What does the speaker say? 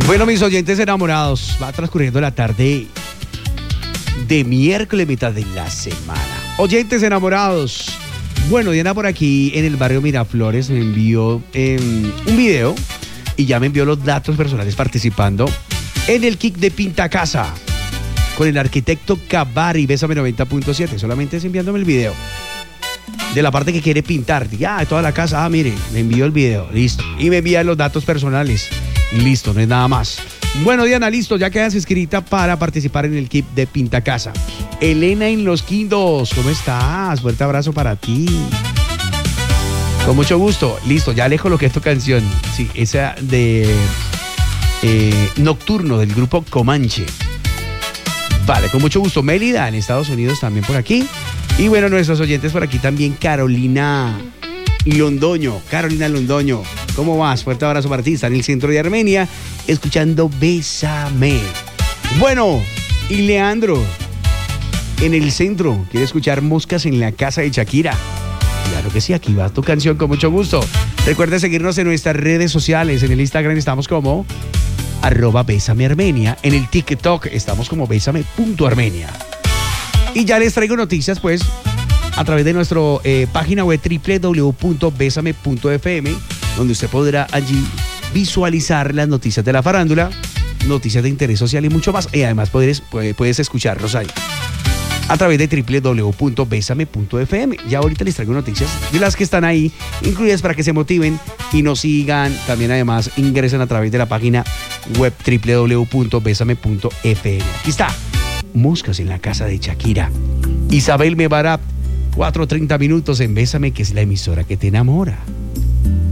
Bueno, mis oyentes enamorados, va transcurriendo la tarde de miércoles, mitad de la semana. Oyentes enamorados, bueno, Diana por aquí en el barrio Miraflores me envió un video y ya me envió los datos personales participando en el Kit de Pinta Casa con el arquitecto Cavari, Bésame 90.7, solamente es enviándome el video de la parte que quiere pintar, ya, de toda la casa, mire, me envió el video, listo, y me envía los datos personales. Listo, no es nada más. Bueno, Diana, listo, ya quedas inscrita para participar en el kit de Pinta Casa. Elena en Los Quindos, ¿cómo estás? Fuerte abrazo para ti. Con mucho gusto. Listo, ya le coloqué tu canción. Sí, esa de Nocturno del grupo Comanche. Vale, con mucho gusto. Mélida en Estados Unidos también por aquí. Y bueno, nuestros oyentes por aquí también, Carolina Londoño. Carolina Londoño, ¿cómo vas? Fuerte abrazo para ti. Está en el centro de Armenia, escuchando Bésame. Bueno, y Leandro, en el centro, quiere escuchar Moscas en la casa de Shakira. Claro que sí, aquí va tu canción con mucho gusto. Recuerda seguirnos en nuestras redes sociales. En el Instagram estamos como @BésameArmenia. En el TikTok estamos como Bésame.Armenia. Y ya les traigo noticias, pues, a través de nuestra página web www.besame.fm, donde usted podrá allí visualizar las noticias de la farándula, noticias de interés social y mucho más. Y además puedes escucharlos ahí a través de www.besame.fm. Ya ahorita les traigo noticias de las que están ahí, incluidas para que se motiven y nos sigan. También además ingresan a través de la página web www.besame.fm. Aquí está, Moscas en la casa de Shakira. Isabel Mebarak, 4:30 minutos en Bésame, que es la emisora que te enamora.